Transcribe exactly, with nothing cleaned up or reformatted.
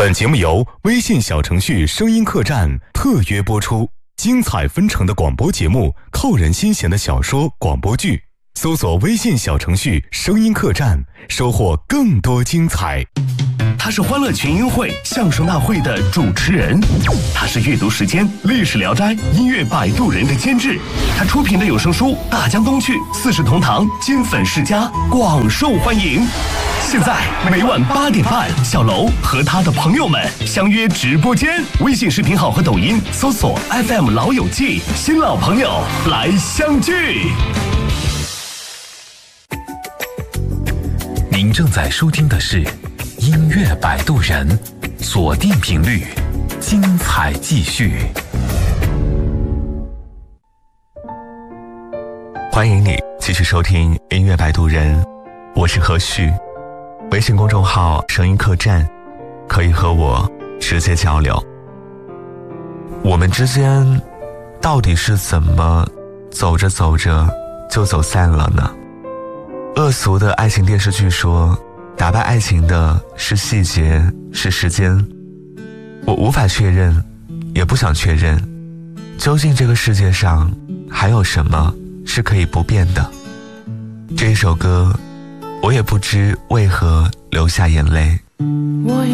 本节目由微信小程序声音客栈特约播出，精彩纷呈的广播节目，扣人心弦的小说广播剧，搜索微信小程序声音客栈，收获更多精彩。 他是欢乐群英会相声大会的主持人，他是阅读时间历史聊斋音乐摆渡人的监制，他出品的有声书《大江东去》四世同堂金粉世家广受欢迎。现在每晚八点半，小楼和他的朋友们相约直播间，微信视频号和抖音搜索 F M 老友记，新老朋友来相聚。 您正在收听的是音乐摆渡人，锁定频率，精彩继续。 欢迎你继续收听音乐摆渡人，我是何旭。微信公众号声音客栈可以和我直接交流。我们之间到底是怎么走着走着就走散了呢？恶俗的爱情电视剧说，打败爱情的是细节，是时间。我无法确认，也不想确认，究竟这个世界上还有什么是可以不变的。这一首歌，我也不知为何流下眼泪。